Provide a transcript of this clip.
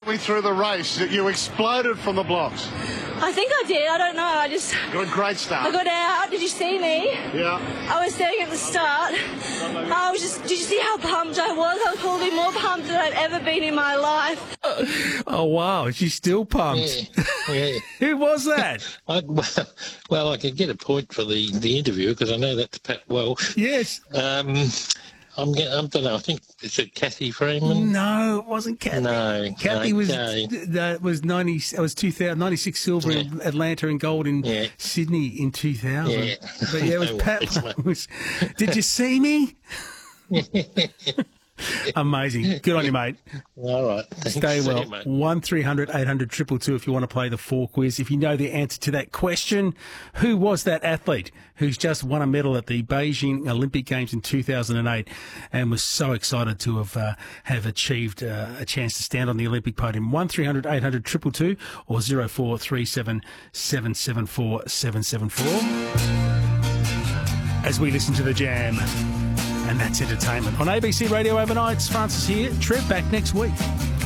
me through the race. You exploded from the blocks. I think I did. I don't know. Got a great start. I got out. Did you see me? Yeah. I was standing at the start. Did you see how pumped I was? I was probably more pumped than I've ever been in my life. Oh, wow. She's still pumped. Yeah. Who was that? I could get a point for the interview because I know that's Pat Welsh. Yes. I don't know. I think it's Kathy Freeman. No, it wasn't Kathy. No, Kathy okay. was 90. It was 2000, 96 silver in Atlanta and gold in Sydney in 2000. Yeah. But yeah, it was No Pat. worries, Did you see me? Amazing. Good on you, mate. All right. Thanks. Stay well. See you, mate. 1300 800 222 if you want to play the 4 quiz. If you know the answer to that question, who was that athlete who's just won a medal at the Beijing Olympic Games in 2008 and was so excited to have achieved a chance to stand on the Olympic podium? 1300 800 222 or 0437 774 774. As we listen to the Jam. And that's entertainment. On ABC Radio Overnights, Francis here. Trev back next week.